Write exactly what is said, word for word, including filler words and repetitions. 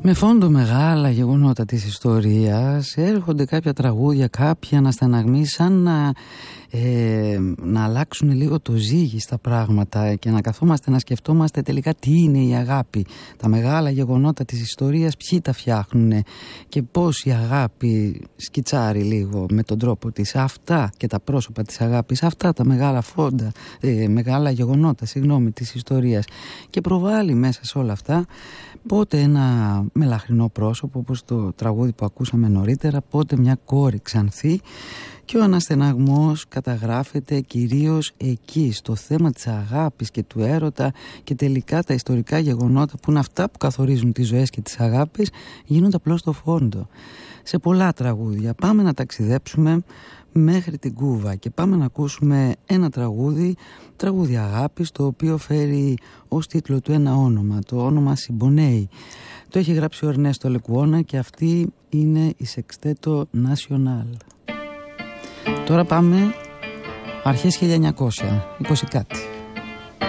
Με φόντο μεγάλα γεγονότα της ιστορίας έρχονται κάποια τραγούδια, κάποια αναστεναγμοί, σαν να, ε, να αλλάξουν λίγο το ζύγι στα πράγματα και να καθόμαστε να σκεφτόμαστε τελικά τι είναι η αγάπη. Τα μεγάλα γεγονότα της ιστορίας ποιοι τα φτιάχνουν και πώς η αγάπη σκιτσάρει λίγο με τον τρόπο της. Αυτά και τα πρόσωπα της αγάπης, αυτά τα μεγάλα φόντα, ε, μεγάλα γεγονότα συγγνώμη, της ιστορίας, και προβάλλει μέσα σε όλα αυτά πότε ένα μελαχρινό πρόσωπο όπως το τραγούδι που ακούσαμε νωρίτερα, πότε μια κόρη ξανθή, και ο αναστεναγμός καταγράφεται κυρίως εκεί, στο θέμα της αγάπης και του έρωτα, και τελικά τα ιστορικά γεγονότα που είναι αυτά που καθορίζουν τις ζωές και τις αγάπης γίνονται απλώς στο φόντο. Σε πολλά τραγούδια πάμε να ταξιδέψουμε μέχρι την Κούβα και πάμε να ακούσουμε ένα τραγούδι, τραγούδι αγάπης, το οποίο φέρει ως τίτλο του ένα όνομα, το όνομα Συμπονέι. Το έχει γράψει ο Ερνέστο Λεκουόνα και αυτή είναι η Σεξτέτο Νασιονάλ. Τώρα πάμε αρχές χίλια εννιακόσια, είκοσι κάτι.